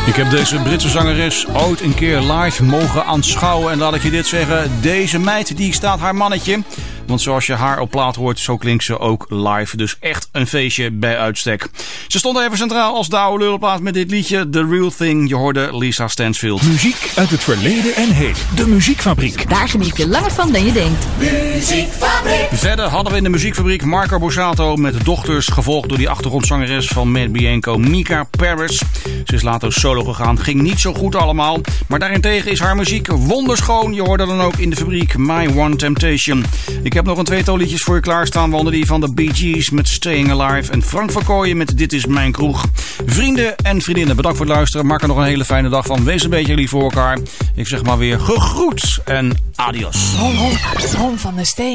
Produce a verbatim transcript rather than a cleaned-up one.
Ik heb deze Britse zangeres ooit een keer live mogen aanschouwen. En laat ik je dit zeggen, deze meid die staat haar mannetje. Want zoals je haar op plaat hoort, zo klinkt ze ook live. Dus echt een feestje bij uitstek. Ze stond even centraal als de oude lullenplaat met dit liedje The Real Thing. Je hoorde Lisa Stansfield. Muziek uit het verleden en heden. De Muziekfabriek. Daar geniet je langer van dan je denkt. Muziekfabriek. Verder hadden we in de Muziekfabriek Marco Borsato met Dochters. Gevolgd door die achtergrondzangeres van Matt Bianco, Mika Paris. Ze is later solo gegaan. Ging niet zo goed allemaal. Maar daarentegen is haar muziek wonderschoon. Je hoorde dan ook in de fabriek My One Temptation. Ik heb nog een tweetal liedjes voor je klaarstaan. Waaronder die van de Bee Gees met Staying Alive. En Frank van Kooijen met Dit is mijn kroeg. Vrienden en vriendinnen, bedankt voor het luisteren. Maak er nog een hele fijne dag van. Wees een beetje lief voor elkaar. Ik zeg maar weer gegroet en adios. Home, home, home van de Steen.